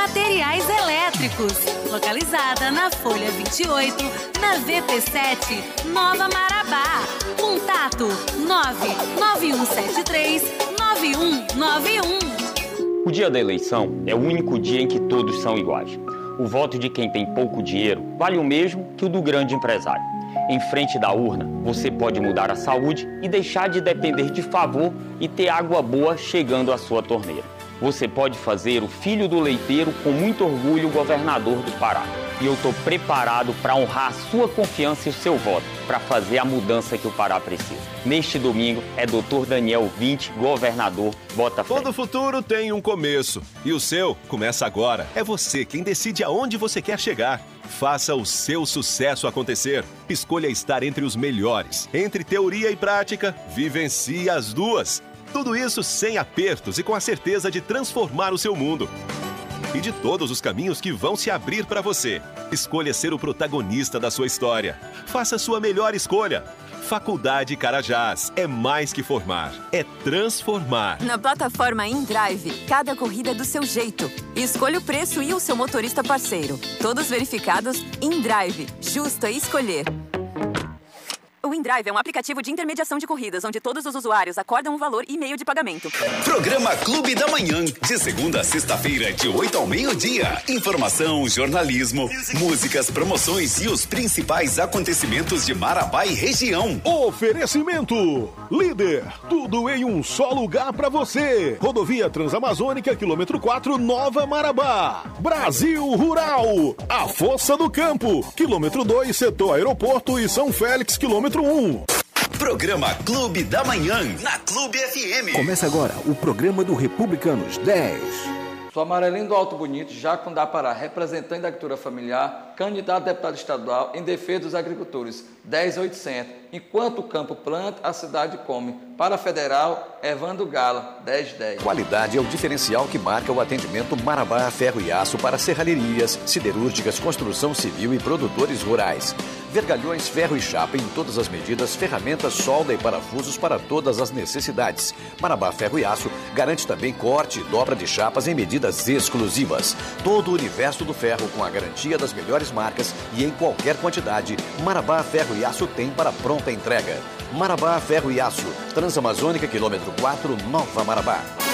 Materiais elétricos. Localizada na Folha 28, na VP7, Nova Marabá. Contato 99173-9191. O dia da eleição é o único dia em que todos são iguais. O voto de quem tem pouco dinheiro vale o mesmo que o do grande empresário. Em frente da urna, você pode mudar a saúde e deixar de depender de favor e ter água boa chegando à sua torneira. Você pode fazer o filho do leiteiro com muito orgulho governador do Pará. E eu estou preparado para honrar a sua confiança e o seu voto, para fazer a mudança que o Pará precisa. Neste domingo é Dr. Daniel 20, governador, bota fé. Todo futuro tem um começo. E o seu começa agora. É você quem decide aonde você quer chegar. Faça o seu sucesso acontecer. Escolha estar entre os melhores. Entre teoria e prática, vivencie as duas. Tudo isso sem apertos e com a certeza de transformar o seu mundo. E de todos os caminhos que vão se abrir para você. Escolha ser o protagonista da sua história. Faça a sua melhor escolha. Faculdade Carajás é mais que formar, é transformar. Na plataforma InDrive, cada corrida é do seu jeito. Escolha o preço e o seu motorista parceiro. Todos verificados. InDrive, justo a escolher. O InDrive é um aplicativo de intermediação de corridas, onde todos os usuários acordam um valor e meio de pagamento. Programa Clube da Manhã, de segunda a sexta-feira, de 8 ao meio-dia. Informação, jornalismo, músicas, promoções e os principais acontecimentos de Marabá e região. Oferecimento Líder, tudo em um só lugar pra você. Rodovia Transamazônica, quilômetro 4, Nova Marabá. Brasil Rural, a Força do Campo, quilômetro 2, setor aeroporto e São Félix, quilômetro 1. Programa Clube da Manhã, na Clube FM. Começa agora o programa do Republicanos 10. Sou Amarelinho do Alto Bonito, Jaco da Pará, representante da agricultura familiar, candidato a deputado estadual em defesa dos agricultores, 10.800. Enquanto o campo planta, a cidade come. Para a federal, Evandro Gala, 1010. Qualidade é o diferencial que marca o atendimento Marabá Ferro e Aço para serralherias, siderúrgicas, construção civil e produtores rurais. Vergalhões, ferro e chapa em todas as medidas, ferramentas, solda e parafusos para todas as necessidades. Marabá Ferro e Aço garante também corte e dobra de chapas em medidas exclusivas. Todo o universo do ferro com a garantia das melhores marcas e em qualquer quantidade, Marabá Ferro e Aço tem para pronta entrega. Marabá Ferro e Aço, Transamazônica, quilômetro 4, Nova Marabá.